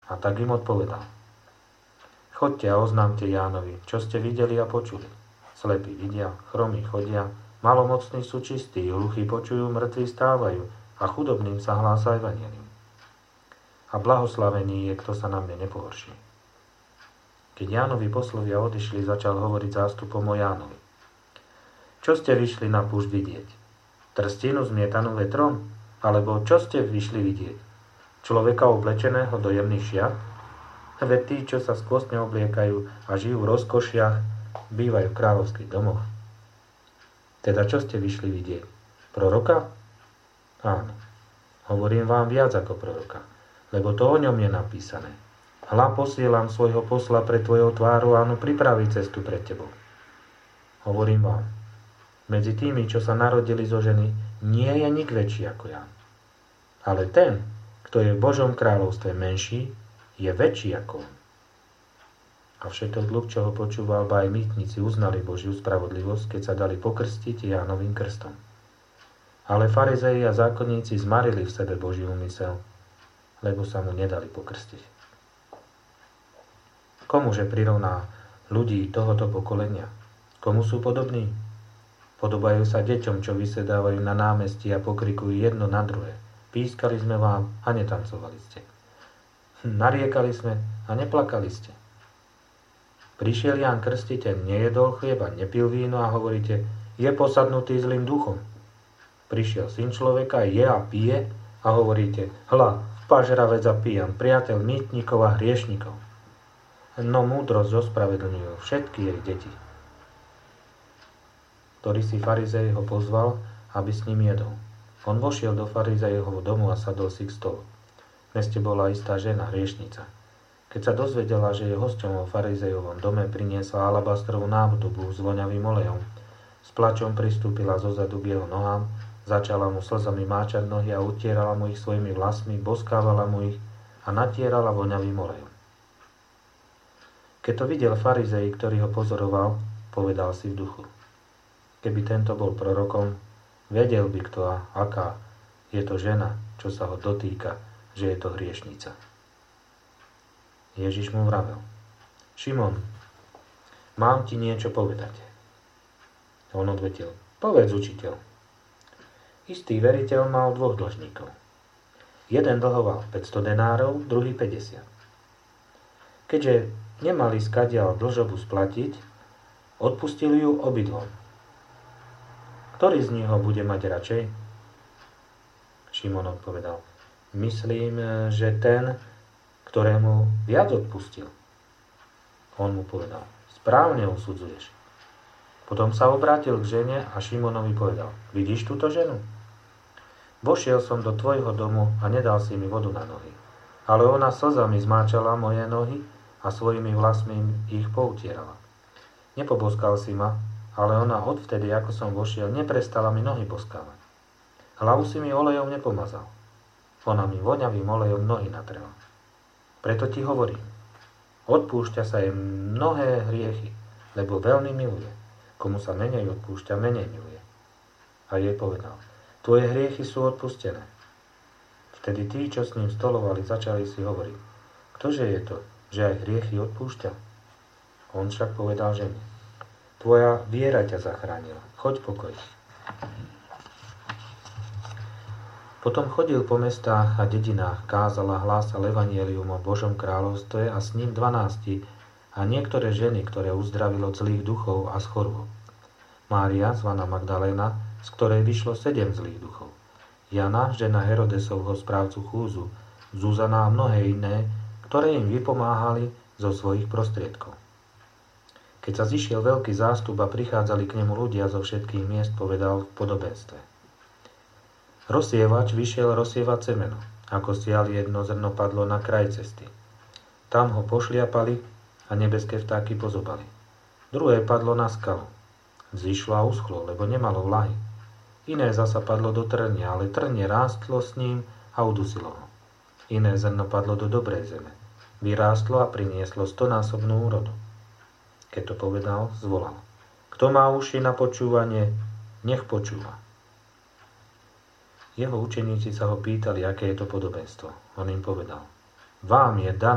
A tak im odpovedal: Chodte a oznámte Jánovi, čo ste videli a počuli. Slepí vidia, chromí chodia, malomocní sú čistí, hluchí počujú, mŕtvi stávajú a chudobným sa hlása evanjelium. A blahoslavený je, kto sa na mne nepohorší. Keď Jánovi poslovia odišli, začal hovoriť zástupom o Jánovi. Čo ste vyšli na púšť vidieť? Trstinu zmietanú vetrom? Alebo čo ste vyšli vidieť? Človeka oblečeného do jemných šiat? Veď tí, čo sa skvostne obliekajú a žijú v rozkošiach, bývajú v kráľovských domoch. Teda čo ste vyšli vidieť? Proroka? Áno. Hovorím vám viac ako proroka, lebo to o ňom je napísané. Hľa, posielam svojho posla pred tvojou tvárou a on pripraví cestu pred tebou. Hovorím vám, medzi tými, čo sa narodili zo ženy, nie je nik väčší ako ja. Ale ten, kto je v Božom kráľovstve menší, je väčší ako on. A všetok ľud, čo ho počúval, ba aj mýtnici uznali Božiu spravodlivosť, keď sa dali pokrstiť Jánovým krstom. Ale farizei a zákonníci zmarili v sebe Boží úmysel, lebo sa mu nedali pokrstiť. Komuže prirovná ľudí tohoto pokolenia? Komu sú podobní? Podobajú sa deťom, čo vysedávajú na námestí a pokrikujú jedno na druhé. Pískali sme vám a netancovali ste. Nariekali sme a neplakali ste. Prišiel Ján Krstiteľ, nejedol chlieba, nepil víno a hovoríte, je posadnutý zlým duchom. Prišiel Syn človeka, je a pije a hovoríte, hľa, pažravec a pijan, priateľ mýtnikov a hriešnikov. No múdrosť ospravedlňujú všetky jej deti. Ktorý si farizej ho pozval, aby s ním jedol. On vošiel do farizejovho domu a sadol si k stolu. V meste bola istá žena, hriešnica. Keď sa dozvedela, že je hosťom vo farizejovom dome, priniesla alabastrovú nádobu s voňavým olejom. S plačom pristúpila zozadu k jeho nohám, začala mu slzami máčať nohy a utierala mu ich svojimi vlasmi, boskávala mu ich a natierala voňavým olejom. Keď to videl farizej, ktorý ho pozoroval, povedal si v duchu. Keby tento bol prorokom, vedel by kto a aká je to žena, čo sa ho dotýka, že je to hriešnica. Ježiš mu vravel: Šimon, mám ti niečo povedať. On odvetil: Povedz, učiteľ. Istý veriteľ mal 2 dlžníkov. Jeden dlhoval 500 denárov, druhý 50. Keďže nemali skadiaľ dlžobu splatiť, odpustili ju obidvom. Ktorý z nich ho bude mať radšej? Šimon odpovedal: Myslím, že ten, ktorému viac odpustil. On mu povedal: Správne usudzuješ. Potom sa obrátil k žene a Šimonovi povedal: Vidíš túto ženu? Vošiel som do tvojho domu a nedal si mi vodu na nohy. Ale ona slzami zmáčala moje nohy a svojimi vlasmi ich poutierala. Nepoboskal si ma, ale ona odvtedy, ako som vošiel, neprestala mi nohy boskávať. Hlavu si mi olejom nepomazal. Ona mi voňavým olejom nohy natrela. Preto ti hovorím, odpúšťa sa jej mnohé hriechy, lebo veľmi miluje. Komu sa menej odpúšťa, menej miluje. A jej povedal: Tvoje hriechy sú odpustené. Vtedy tí, čo s ním stolovali, začali si hovoriť: Ktože je to, že aj hriechy odpúšťa? On však povedal žene: Tvoja viera ťa zachránila. Choď pokoj. Potom chodil po mestách a dedinách, kázal a hlásal evanjelium o Božom kráľovstve a s ním 12 a niektoré ženy, ktoré uzdravil od zlých duchov a z chorôb. Mária, zvaná Magdaléna, z ktorej vyšlo 7 zlých duchov. Jana, žena Herodesovho správcu chúzu, Zuzana a mnohé iné, ktoré im vypomáhali zo svojich prostriedkov. Keď sa zišiel veľký zástup a prichádzali k nemu ľudia zo všetkých miest, povedal v podobenstve: Rozsievač vyšiel rozsievať semeno. Ako sial, jedno zrno padlo na kraj cesty. Tam ho pošliapali a nebeské vtáky pozobali. Druhé padlo na skalu. Vzišlo a uschlo, lebo nemalo vlahy. Iné zasa padlo do trnia, ale trnie rástlo s ním a udusilo ho. Iné zrno padlo do dobrej zeme. Vyrástlo a prinieslo 100-násobnú úrodu. Keď to povedal, zvolal: Kto má uši na počúvanie, nech počúva. Jeho učeníci sa ho pýtali, aké je to podobenstvo. On im povedal: Vám je dané